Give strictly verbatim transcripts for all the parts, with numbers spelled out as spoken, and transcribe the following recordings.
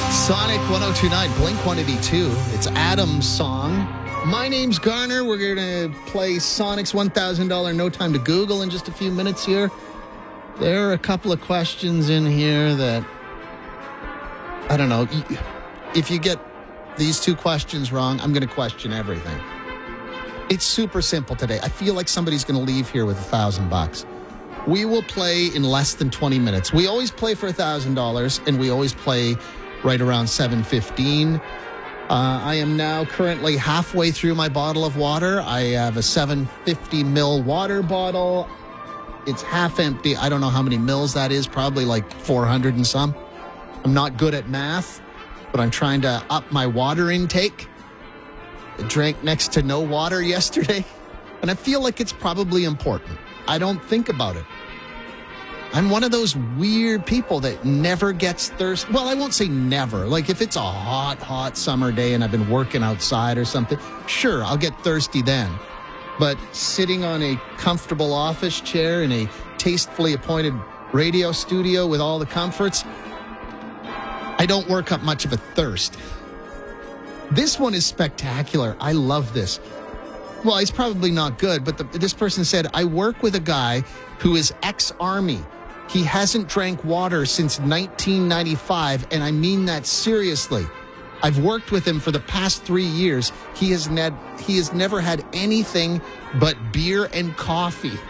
Sonic one oh two nine, Blink one eighty-two. It's Adam's song. My name's Garner. We're going to play Sonic's one thousand dollars No Time to Google in just a few minutes here. There are a couple of questions in here that, I don't know. If you get these two questions wrong, I'm going to question everything. It's super simple today. I feel like somebody's going to leave here with a thousand bucks. We will play in less than twenty minutes. We always play for a thousand dollars, and we always play right around seven fifteen. Uh, I am now currently halfway through my bottle of water. I have a seven fifty mil water bottle. It's half empty. I don't know how many mils that is. Probably like four hundred and some. I'm not good at math, but I'm trying to up my water intake. I drank next to no water yesterday, and I feel like it's probably important. I don't think about it. I'm one of those weird people that never gets thirsty. Well, I won't say never. Like if it's a hot, hot summer day and I've been working outside or something, sure, I'll get thirsty then. But sitting on a comfortable office chair in a tastefully appointed radio studio with all the comforts, I don't work up much of a thirst. This one is spectacular. I love this. Well, it's probably not good, but the, this person said, I work with a guy who is ex-Army. He hasn't drank water since nineteen ninety-five, and I mean that seriously. I've worked with him for the past three years. He has, ne- he has never had anything but beer and coffee.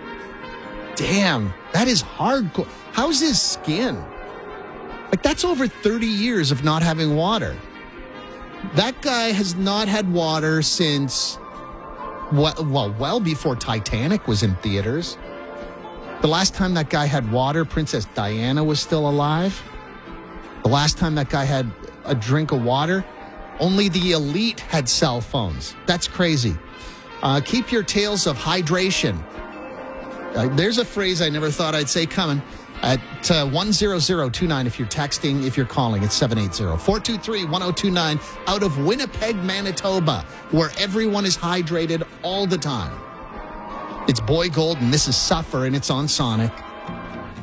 Damn, that is hardcore. How's his skin? Like, that's over thirty years of not having water. That guy has not had water since, well, well, well before Titanic was in theaters. The last time that guy had water, Princess Diana was still alive. The last time that guy had a drink of water, only the elite had cell phones. That's crazy. Uh, keep your tales of hydration. Uh, there's a phrase I never thought I'd say coming. At uh, one zero zero two nine if you're texting, if you're calling, it's seven eight zero, four two three, one oh two nine out of Winnipeg, Manitoba, where everyone is hydrated all the time. It's Boy Gold, and this is Suffer, and it's on Sonic.